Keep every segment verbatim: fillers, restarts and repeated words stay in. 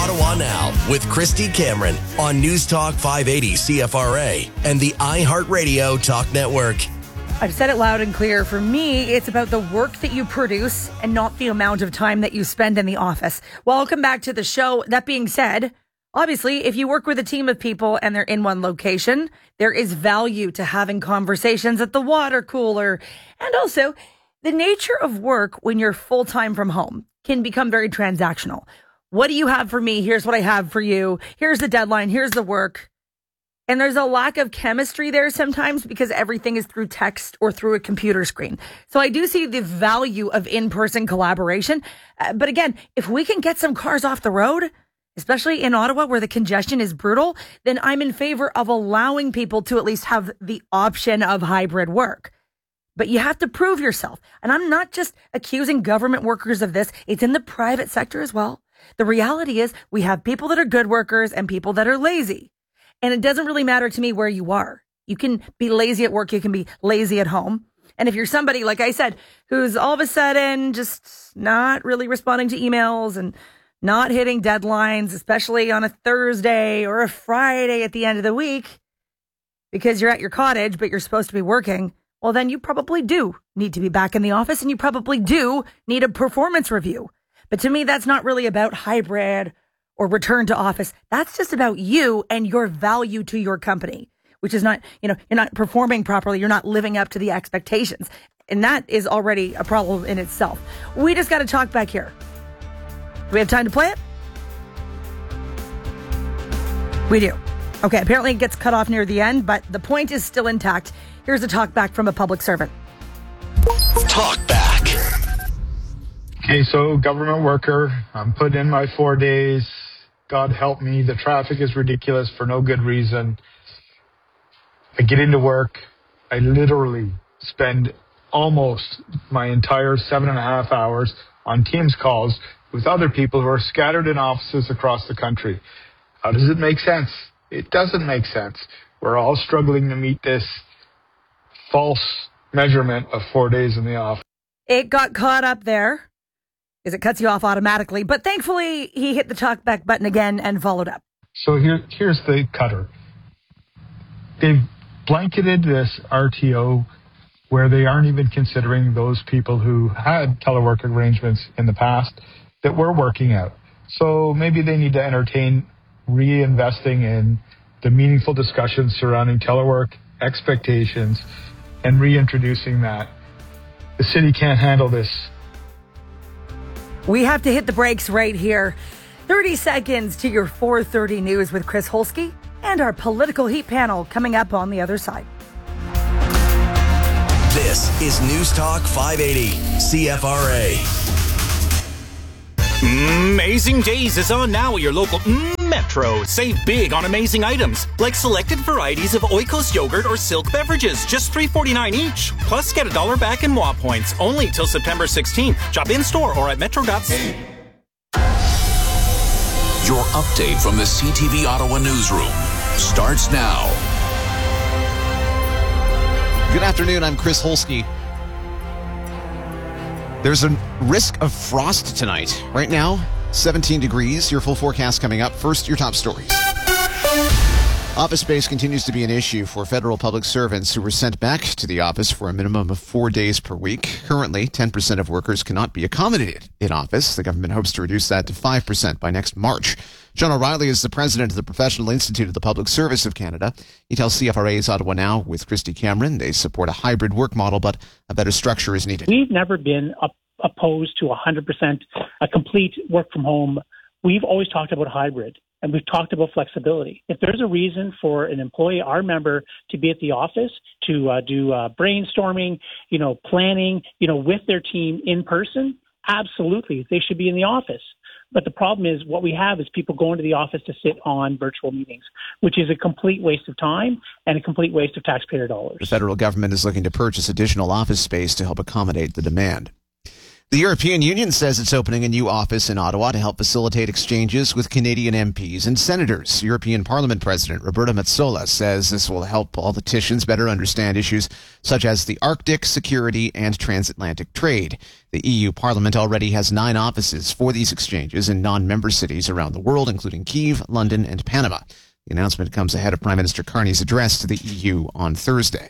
Ottawa Now with Christy Cameron on News Talk five eighty C F R A and the iHeartRadio Talk Network. I've said it loud and clear. For me, it's about the work that you produce and not the amount of time that you spend in the office. Welcome back to the show. That being said, obviously, if you work with a team of people and they're in one location, there is value to having conversations at the water cooler. And also, the nature of work when you're full-time from home can become very transactional. What do you have for me? Here's what I have for you. Here's the deadline. Here's the work. And there's a lack of chemistry there sometimes because everything is through text or through a computer screen. So I do see the value of in-person collaboration. Uh, but again, if we can get some cars off the road, especially in Ottawa where the congestion is brutal, then I'm in favor of allowing people to at least have the option of hybrid work. But you have to prove yourself. And I'm not just accusing government workers of this. It's in the private sector as well. The reality is we have people that are good workers and people that are lazy. And it doesn't really matter to me where you are. You can be lazy at work. You can be lazy at home. And if you're somebody, like I said, who's all of a sudden just not really responding to emails and not hitting deadlines, especially on a Thursday or a Friday at the end of the week, because you're at your cottage, but you're supposed to be working, well, then you probably do need to be back in the office and you probably do need a performance review. But to me, that's not really about hybrid or return to office. That's just about you and your value to your company, which is not, you know, you're not performing properly. You're not living up to the expectations. And that is already a problem in itself. We just got to talk back here. Do we have time to play it? We do. Okay, apparently it gets cut off near the end, but the point is still intact. Here's a talk back from a public servant. Talk back. Okay, so government worker, I'm putting in my four days. God help me, the traffic is ridiculous for no good reason. I get into work. I literally spend almost my entire seven and a half hours on Teams calls with other people who are scattered in offices across the country. How does it make sense? It doesn't make sense. We're all struggling to meet this false measurement of four days in the office. It got caught up there because it cuts you off automatically. But thankfully, he hit the talk back button again and followed up. So here, here's the cutter. They've blanketed this R T O where they aren't even considering those people who had telework arrangements in the past that were working out. So maybe they need to entertain reinvesting in the meaningful discussions surrounding telework expectations and reintroducing that. The city can't handle this. We have to hit the brakes right here. thirty seconds to your four thirty news with Chris Holsky and our political heat panel coming up on the other side. This is News Talk five eighty C F R A. Amazing Days is on now at your local Metro. Save big on amazing items like selected varieties of Oikos yogurt or Silk beverages, just three forty-nine each. Plus, get a dollar back in W A points only till September sixteenth. Shop in store or at metro dot c a. Your update from the C T V Ottawa newsroom starts now. Good afternoon. I'm Chris Holsky. There's a risk of frost tonight. Right now, seventeen degrees. Your full forecast coming up. First, your top stories. Office space continues to be an issue for federal public servants who were sent back to the office for a minimum of four days per week. Currently, ten percent of workers cannot be accommodated in office. The government hopes to reduce that to five percent by next March. John O'Reilly is the president of the Professional Institute of the Public Service of Canada. He tells C F R A's Ottawa Now with Christy Cameron they support a hybrid work model, but a better structure is needed. We've never been op- opposed to one hundred percent a complete work from home. We've always talked about hybrid, and we've talked about flexibility. If there's a reason for an employee, our member, to be at the office to uh, do uh, brainstorming, you know, planning, you know, with their team in person, absolutely, they should be in the office. But the problem is what we have is people going to the office to sit on virtual meetings, which is a complete waste of time and a complete waste of taxpayer dollars. The federal government is looking to purchase additional office space to help accommodate the demand. The European Union says it's opening a new office in Ottawa to help facilitate exchanges with Canadian M Ps and senators. European Parliament President Roberta Metsola says this will help politicians better understand issues such as the Arctic, security, and transatlantic trade. The E U Parliament already has nine offices for these exchanges in non-member cities around the world, including Kyiv, London, and Panama. The announcement comes ahead of Prime Minister Carney's address to the E U on Thursday.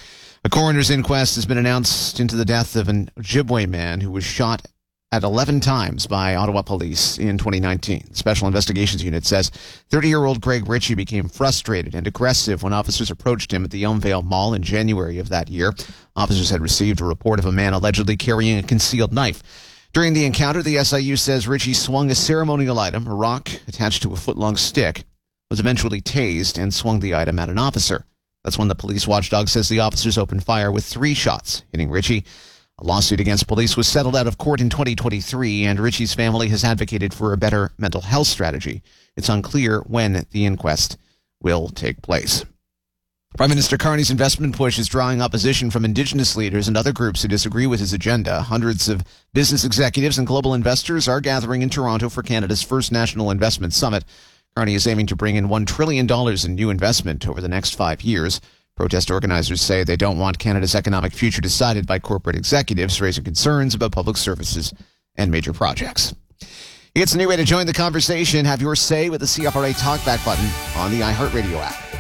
A coroner's inquest has been announced into the death of an Ojibwe man who was shot at eleven times by Ottawa police in twenty nineteen. The Special Investigations Unit says thirty-year-old Greg Ritchie became frustrated and aggressive when officers approached him at the Elmvale Mall in January of that year. Officers had received a report of a man allegedly carrying a concealed knife. During the encounter, the S I U says Ritchie swung a ceremonial item, a rock attached to a foot-long stick, was eventually tased and swung the item at an officer. That's when the police watchdog says the officers opened fire with three shots, hitting Ritchie. A lawsuit against police was settled out of court in twenty twenty-three, and Ritchie's family has advocated for a better mental health strategy. It's unclear when the inquest will take place. Prime Minister Carney's investment push is drawing opposition from Indigenous leaders and other groups who disagree with his agenda. Hundreds of business executives and global investors are gathering in Toronto for Canada's first National Investment Summit. Carney is aiming to bring in one trillion dollars in new investment over the next five years. Protest organizers say they don't want Canada's economic future decided by corporate executives, raising concerns about public services and major projects. It's a new way to join the conversation. Have your say with the C F R A Talkback button on the iHeartRadio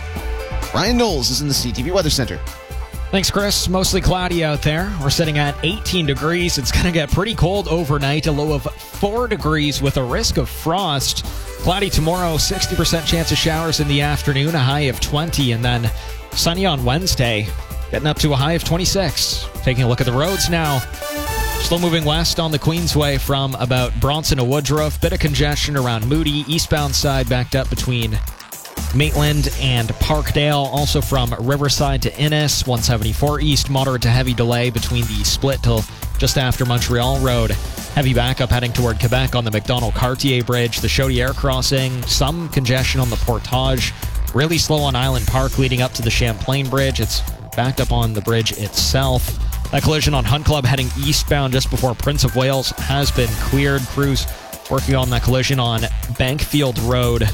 app. Ryan Knowles is in the C T V Weather Center. Thanks, Chris. Mostly cloudy out there. We're sitting at eighteen degrees. It's going to get pretty cold overnight, a low of four degrees with a risk of frost. Cloudy tomorrow, sixty percent chance of showers in the afternoon, a high of twenty, and then sunny on Wednesday, getting up to a high of twenty-six. Taking a look at the roads now. Slow moving west on the Queensway from about Bronson to Woodruff. Bit of congestion around Moody. Eastbound side backed up between Maitland and Parkdale. Also from Riverside to Innis. one seventy-four east, moderate to heavy delay between the split till just after Montreal Road. Heavy backup heading toward Quebec on the Macdonald-Cartier Bridge. The Chaudière crossing. Some congestion on the Portage. Really slow on Island Park leading up to the Champlain Bridge. It's backed up on the bridge itself. That collision on Hunt Club heading eastbound just before Prince of Wales has been cleared. Crews working on that collision on Bankfield Road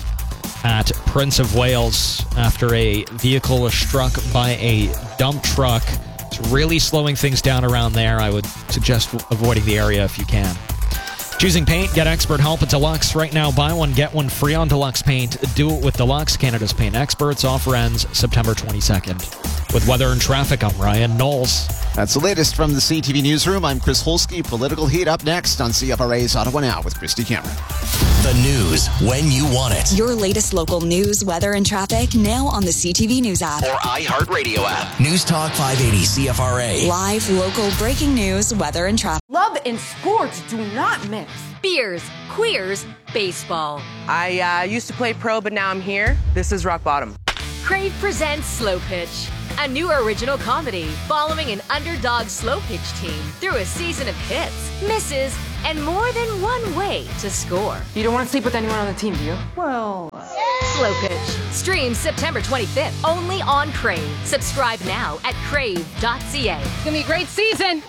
at Prince of Wales after a vehicle was struck by a dump truck. It's really slowing things down around there. I would suggest avoiding the area if you can. Choosing paint, get expert help at Deluxe. Right now, buy one, get one free on Deluxe Paint. Do it with Deluxe, Canada's paint experts. Offer ends September twenty-second. With weather and traffic, I'm Ryan Knowles. That's the latest from the C T V Newsroom. I'm Chris Holsky. Political Heat up next on C F R A's Ottawa Now with Christy Cameron. The news when you want it. Your latest local news, weather, and traffic now on the C T V News app. Or iHeartRadio app. News Talk five eighty C F R A. Live, local, breaking news, weather, and traffic. Love and sports do not mix. Beers, queers, baseball. I uh, used to play pro, but now I'm here. This is rock bottom. Crave presents Slow Pitch, a new original comedy following an underdog slow pitch team through a season of hits, misses, and more than one way to score. You don't want to sleep with anyone on the team, do you? Well... Uh... Slow Pitch. Streams September twenty-fifth, only on Crave. Subscribe now at crave dot c a. It's going to be a great season.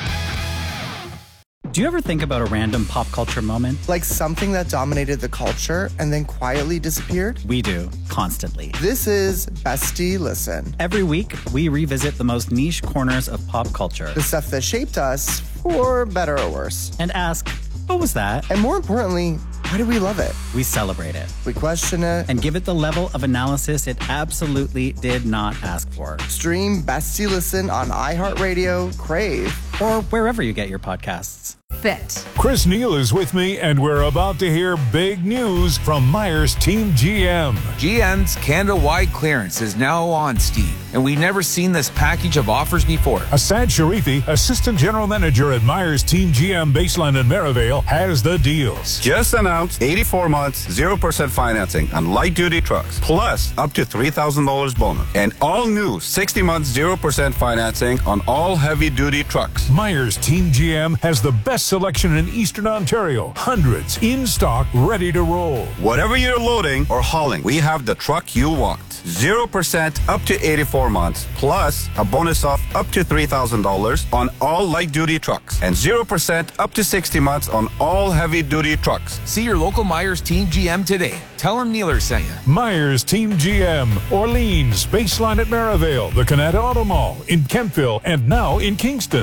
Do you ever think about a random pop culture moment? Like something that dominated the culture and then quietly disappeared? We do, constantly. This is Bestie Listen. Every week, we revisit the most niche corners of pop culture. The stuff that shaped us, for better or worse. And ask, what was that? And more importantly, why do we love it? We celebrate it. We question it. And give it the level of analysis it absolutely did not ask for. Stream Bestie Listen on iHeartRadio, Crave, or wherever you get your podcasts. Fit. Chris Neal is with me, and we're about to hear big news from Myers Team G M. G M's Canada-wide clearance is now on, Steve, and we've never seen this package of offers before. Asad Sharifi, Assistant General Manager at Myers Team G M Baseline in Merivale, has the deals. Just announced eighty-four months, zero percent financing on light-duty trucks, plus up to three thousand dollars bonus. And all new sixty months, zero percent financing on all heavy-duty trucks. Myers Team G M has the best selection in Eastern Ontario. Hundreds in stock, ready to roll. Whatever you're loading or hauling, we have the truck you want. zero percent up to eighty-four months, plus a bonus of up to three thousand dollars on all light-duty trucks, and zero percent up to sixty months on all heavy-duty trucks. See your local Myers Team G M today. Tell them Neeler sent you. Myers Team G M, Orleans, Baseline at Maryvale, the Canada Auto Mall, in Kentville, and now in Kingston.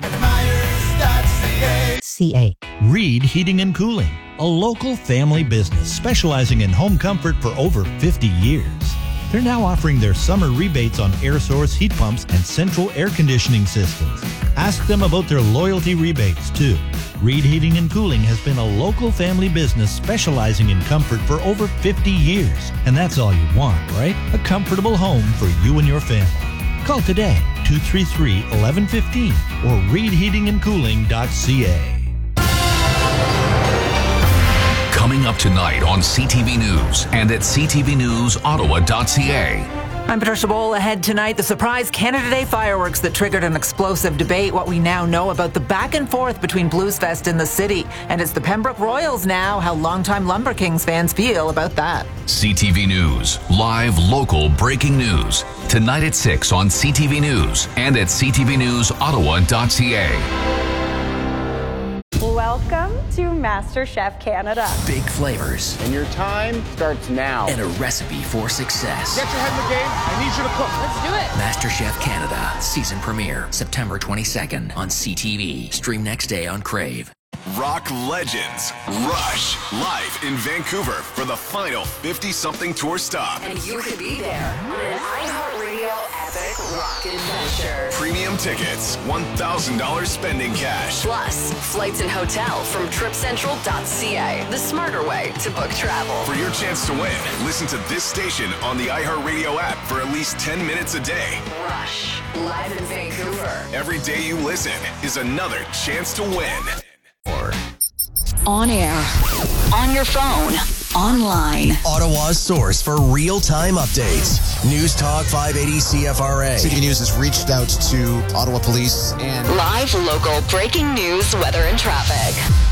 C A. Reed Heating and Cooling, a local family business specializing in home comfort for over fifty years. They're now offering their summer rebates on air source heat pumps and central air conditioning systems. Ask them about their loyalty rebates, too. Reed Heating and Cooling has been a local family business specializing in comfort for over fifty years. And that's all you want, right? A comfortable home for you and your family. Call today, two three three, one one one five or reed heating and cooling dot c a. Coming up tonight on C T V News and at c t v news ottawa dot c a. I'm Patricia Bowl. Ahead tonight, the surprise Canada Day fireworks that triggered an explosive debate, what we now know about the back and forth between Bluesfest and the city. And it's the Pembroke Royals now, how longtime Lumber Kings fans feel about that. C T V News, live local breaking news. Tonight at six on C T V News and at c t v news ottawa dot c a. Welcome to MasterChef Canada. Big flavors. And your time starts now. And a recipe for success. Get your head in the game. I need you to cook. Let's do it. MasterChef Canada. Season premiere September twenty-second on C T V. Stream next day on Crave. Rock legends Rush live in Vancouver for the final fifty-something tour stop. And you could be there on an iHeartRadio epic rock adventure. Premium tickets, one thousand dollars spending cash. Plus, flights and hotel from trip central dot c a. The smarter way to book travel. For your chance to win, listen to this station on the iHeartRadio app for at least ten minutes a day. Rush, live in Vancouver. Every day you listen is another chance to win. On air, on your phone, online. Ottawa's source for real-time updates. News Talk five eighty C F R A. C T V News has reached out to Ottawa Police and live local breaking news, weather, and traffic.